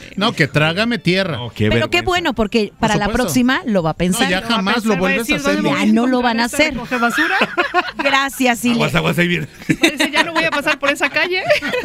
No, que trágame tierra. No, Pero vergüenza. qué bueno, porque para la supuesto. próxima lo va a pensar. No, ya jamás lo vuelves a hacer. Ya no lo van a hacer. ¿Recoge basura? Gracias, Ile. Aguas, ahí viene. Parece, ya no voy a pasar por esa calle.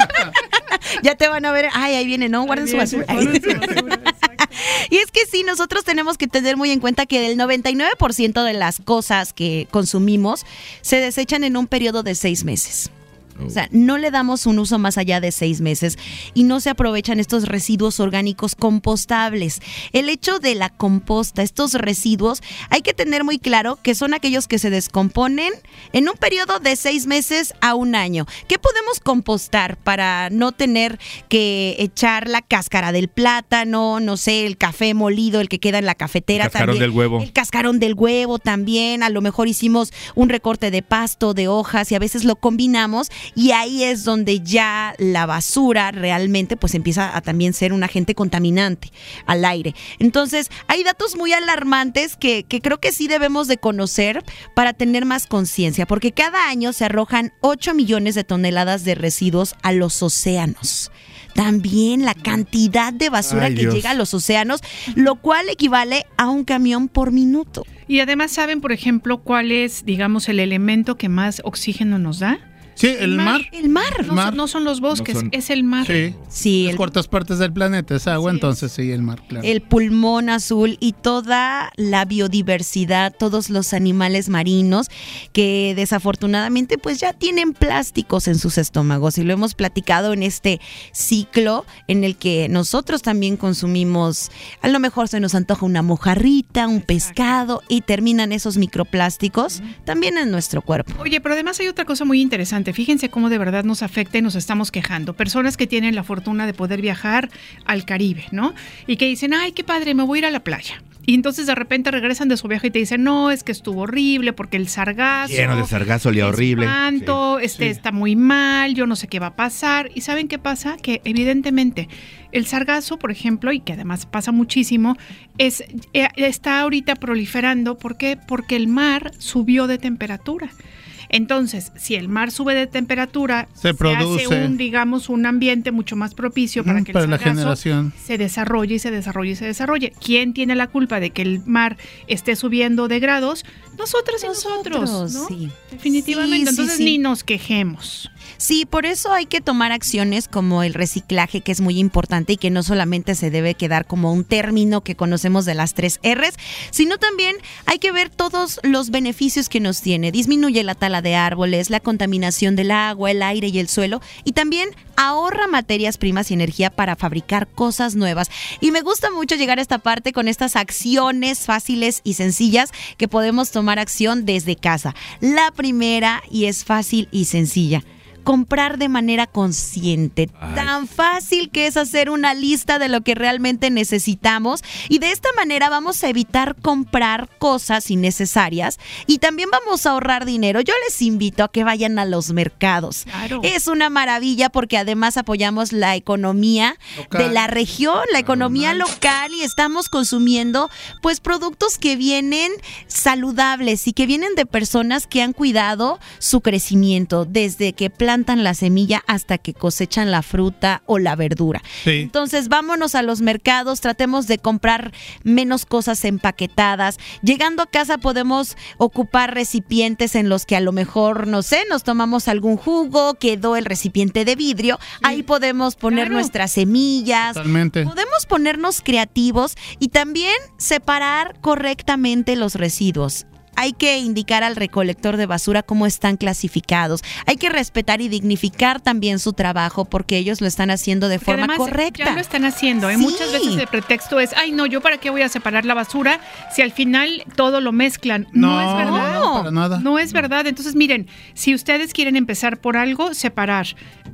Ya te van a ver. Ay, ahí viene, ¿no? Guarden su basura. Guarden su basura, exacto. Y es que sí, nosotros tenemos que tener muy en cuenta que el 99% de las cosas que consumimos se desechan en un periodo de 6 meses. O sea, no le damos un uso más allá de 6 meses y no se aprovechan estos residuos orgánicos compostables. El hecho de la composta, estos residuos, hay que tener muy claro que son aquellos que se descomponen en un periodo de 6 meses a 1 año. ¿Qué podemos compostar para no tener que echar la cáscara del plátano, no sé, el café molido, el que queda en la cafetera? El cascarón también, del huevo. el cascarón del huevo también. A lo mejor hicimos un recorte de pasto, de hojas y a veces lo combinamos. Y ahí es donde ya la basura realmente pues empieza a también ser un agente contaminante al aire. Entonces hay datos muy alarmantes que creo que sí debemos de conocer para tener más conciencia, porque cada año se arrojan 8 millones de toneladas de residuos a los océanos. También la cantidad de basura Ay, que Dios. llega a los océanos, lo cual equivale a un camión por minuto. Y además, ¿saben, por ejemplo, cuál es, digamos, el elemento que más oxígeno nos da? Sí, el mar. El mar. No, mar. no son los bosques, No son- es el mar. Sí. Sí, Las cuartas partes del planeta es agua, Así es. entonces sí, el mar, claro. el pulmón azul y toda la biodiversidad, todos los animales marinos que desafortunadamente pues ya tienen plásticos en sus estómagos, y lo hemos platicado en este ciclo en el que nosotros también consumimos, a lo mejor se nos antoja una mojarrita, un pescado, y terminan esos microplásticos también en nuestro cuerpo. Oye, pero además hay otra cosa muy interesante. Fíjense cómo de verdad nos afecta y nos estamos quejando. Personas que tienen la fortuna de poder viajar al Caribe, ¿no? Y que dicen, ay, qué padre, me voy a ir a la playa. Y entonces de repente regresan de su viaje y te dicen, no, es que estuvo horrible porque el sargazo. Lleno de sargazo, olía horrible. Espanto, está muy mal, yo no sé qué va a pasar. ¿Y saben qué pasa? Que evidentemente el sargazo, por ejemplo, y que además pasa muchísimo, está ahorita proliferando. ¿Por qué? Porque el mar subió de temperatura. Entonces, si el mar sube de temperatura, Se produce. hace un ambiente mucho más propicio para que el para la sargazo generación. se desarrolle y se desarrolle y se desarrolle. ¿Quién tiene la culpa de que el mar esté subiendo de grados? Nosotras y nosotros, ¿no? sí. Definitivamente. Sí, sí, Entonces sí. ni nos quejemos. Sí, por eso hay que tomar acciones como el reciclaje, que es muy importante y que no solamente se debe quedar como un término que conocemos de las 3 R's, sino también hay que ver todos los beneficios que nos tiene. Disminuye la tala de árboles, la contaminación del agua, el aire y el suelo, y también ahorra materias primas y energía para fabricar cosas nuevas. Y me gusta mucho llegar a esta parte con estas acciones fáciles y sencillas que podemos tomar acción desde casa. La primera, y es fácil y sencilla: comprar de manera consciente. Ay. Tan fácil que es hacer una lista de lo que realmente necesitamos, y de esta manera vamos a evitar comprar cosas innecesarias y también vamos a ahorrar dinero. Yo les invito a que vayan a los mercados. Claro. Es una maravilla porque además apoyamos la economía Local. de la región, la economía local, y estamos consumiendo pues productos que vienen saludables y que vienen de personas que han cuidado su crecimiento desde que plantan la semilla hasta que cosechan la fruta o la verdura. Sí. Entonces vámonos a los mercados, tratemos de comprar menos cosas empaquetadas. Llegando a casa podemos ocupar recipientes en los que a lo mejor, no sé, nos tomamos algún jugo, quedó el recipiente de vidrio, ahí podemos poner Claro. nuestras semillas. Totalmente. Podemos ponernos creativos y también separar correctamente los residuos. Hay que indicar al recolector de basura cómo están clasificados. Hay que respetar y dignificar también su trabajo porque ellos lo están haciendo de Porque forma además correcta. ya lo están haciendo. Sí. Muchas veces el pretexto es, ay no, yo para qué voy a separar la basura si al final todo lo mezclan. No es verdad. No, para nada. No es verdad. Entonces, miren, si ustedes quieren empezar por algo, separar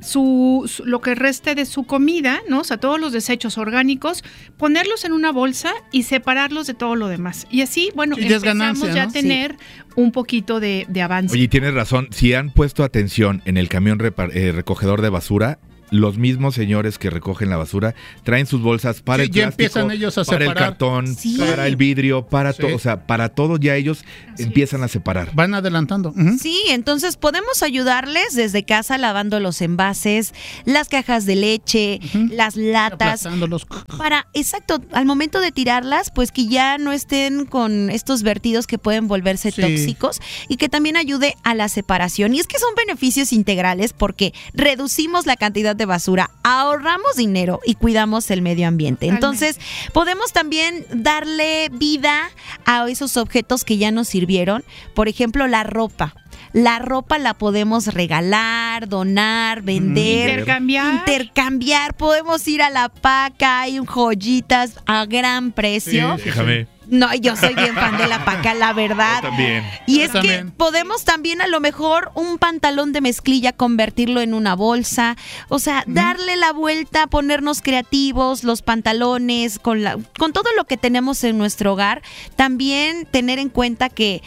lo que reste de su comida, ¿no? O sea, todos los desechos orgánicos, ponerlos en una bolsa y separarlos de todo lo demás. Y así, bueno, Sí, ya es empezamos ganancia, ya ¿no? a tener un poquito de avance. Oye, tienes razón. Si han puesto atención en el camión recogedor de basura, los mismos señores que recogen la basura traen sus bolsas para el ya plástico, empiezan ellos a para separar. el cartón, Sí. para el vidrio, para Sí. todo, o sea, para todo ya ellos Así empiezan a separar. Van adelantando. Ujú. Sí, entonces podemos ayudarles desde casa lavando los envases, las cajas de leche, las latas. Aplastándolos. Exacto, al momento de tirarlas, pues que ya no estén con estos vertidos que pueden volverse Sí. tóxicos y que también ayude a la separación. Y es que son beneficios integrales porque reducimos la cantidad de basura, ahorramos dinero y cuidamos el medio ambiente. Entonces, podemos también darle vida a esos objetos que ya nos sirvieron. Por ejemplo, la ropa. La ropa la podemos regalar, donar, vender. Intercambiar, podemos ir a la paca, hay joyitas a gran precio. Sí. Déjame. No, yo soy bien fan de la paca, la verdad. Yo también. Y Yo es también. que podemos también a lo mejor un pantalón de mezclilla convertirlo en una bolsa, o sea, darle la vuelta, ponernos creativos, los pantalones, con todo lo que tenemos en nuestro hogar. También tener en cuenta que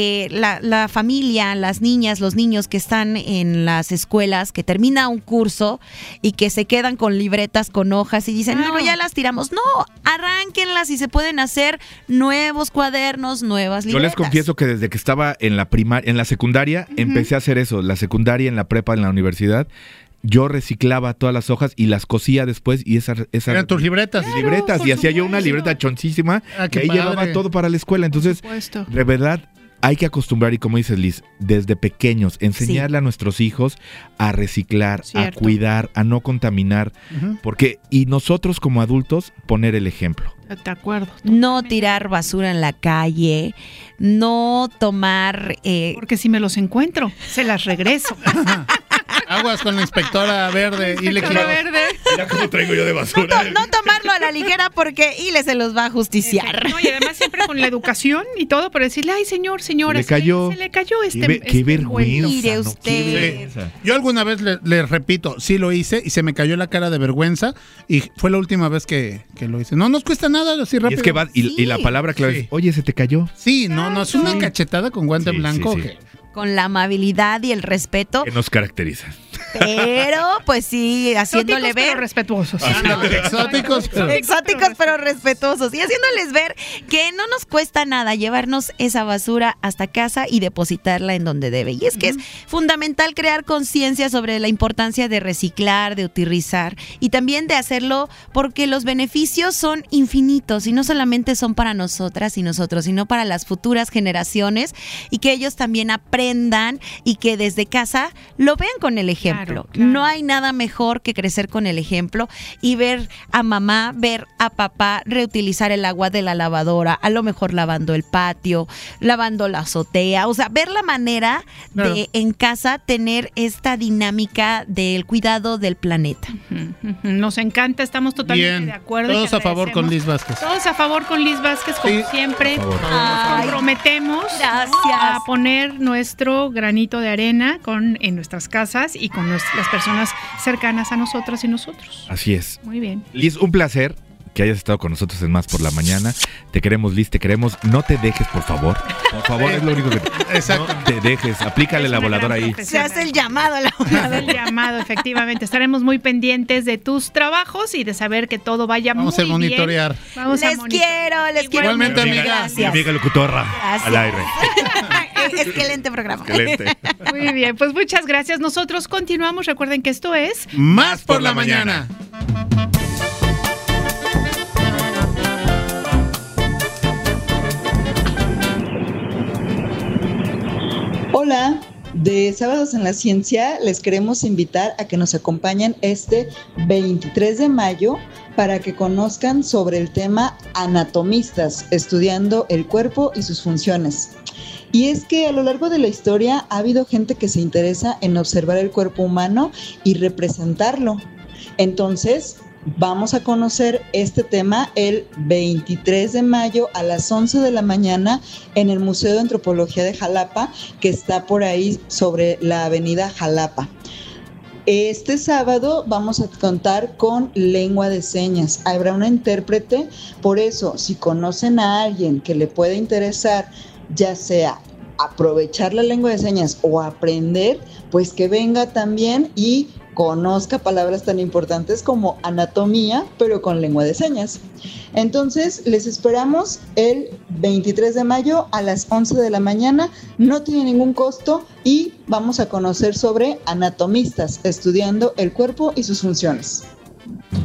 la familia, las niñas, los niños que están en las escuelas, que termina un curso y que se quedan con libretas, con hojas y dicen, Claro. no, ya las tiramos. No, arránquenlas y se pueden hacer nuevos cuadernos, nuevas Yo libretas. les confieso que desde que estaba en la secundaria, empecé a hacer eso. La secundaria, en la prepa, en la universidad, yo reciclaba todas las hojas y las cosía después y esas Eran tus libretas. libretas. por Y hacía yo una supuesto. libreta choncísima Ah, que qué ahí padre. llevaba todo para la escuela. Entonces, Supuesto. de verdad, hay que acostumbrar, y como dices, Liz, desde pequeños, enseñarle a nuestros hijos a reciclar, a Cierto. cuidar, a no contaminar, y nosotros como adultos poner el ejemplo. De acuerdo. No tirar basura en la calle, no tomar... Porque si me los encuentro, se las regreso. Aguas con la inspectora verde y le Color verde. Mira cómo traigo yo de basura. no tomarlo a la ligera porque Ile se los va a justiciar. No, y además siempre con la educación y todo, para decirle, ay, señora, Se le es que cayó. se le cayó Qué este. qué vergüenza. cuento". Mire ¿no? usted. Qué vergüenza. Yo alguna vez le repito, sí lo hice y se me cayó la cara de vergüenza y fue la última vez que lo hice. No nos cuesta nada así Y rápido. es que va, y Sí. la palabra clave Sí. es, oye, se te cayó. Sí, no, es una cachetada con guante Sí, blanco. sí, sí. que- Con la amabilidad y el respeto, Que nos caracteriza. pero pues sí, haciéndole Exóticos, pero ver... respetuosos. Ándale, exóticos. pero- Exóticos pero respetuosos y haciéndoles ver que no nos cuesta nada llevarnos esa basura hasta casa y depositarla en donde debe. Y es que es fundamental crear conciencia sobre la importancia de reciclar, de utilizar y también de hacerlo porque los beneficios son infinitos y no solamente son para nosotras y nosotros, sino para las futuras generaciones y que ellos también aprendan y que desde casa lo vean con el ejemplo. Claro, claro. No hay nada mejor que crecer con el ejemplo y ver a mamá, ver a papá reutilizar el agua de la lavadora, a lo mejor lavando el patio, lavando la azotea, o sea, ver la manera Claro. de en casa tener esta dinámica del cuidado del planeta. Nos encanta, estamos totalmente Bien, de acuerdo. y todos te a favor con agradecemos. Liz Vázquez. Todos a favor con Liz Vázquez, como Sí, siempre. por favor. Ay, Comprometemos gracias. a poner nuestro granito de arena en nuestras casas y con las personas cercanas a nosotras y nosotros. Así es. Muy bien. Liz, un placer que hayas estado con nosotros en Más por la Mañana. Te queremos, Liz, te queremos. No te dejes, por favor. Por favor, es lo único que Exacto. No te dejes. Aplícale Es la una voladora gran ahí. Se hace el llamado a la Se hace el llamado, efectivamente. Estaremos muy pendientes de tus trabajos y de saber que todo vaya Vamos muy a monitorear. bien. Vamos a Les monitorear. quiero. Igualmente, Mi amiga. Mi Gracias. amiga locutora. Gracias. Al aire. Excelente programa. Excelente. Muy bien, pues muchas gracias. Nosotros continuamos. Recuerden que esto es Más por la mañana. Hola, de Sábados en la Ciencia les queremos invitar a que nos acompañen este 23 de mayo para que conozcan sobre el tema anatomistas, estudiando el cuerpo y sus funciones. Y es que a lo largo de la historia ha habido gente que se interesa en observar el cuerpo humano y representarlo. Entonces, vamos a conocer este tema el 23 de mayo a las 11 de la mañana en el Museo de Antropología de Jalapa, que está por ahí sobre la avenida Jalapa. Este sábado vamos a contar con lengua de señas. Habrá una intérprete, por eso, si conocen a alguien que le pueda interesar, ya sea aprovechar la lengua de señas o aprender, pues que venga también y conozca palabras tan importantes como anatomía, pero con lengua de señas. Entonces, les esperamos el 23 de mayo a las 11 de la mañana. No tiene ningún costo y vamos a conocer sobre anatomistas estudiando el cuerpo y sus funciones.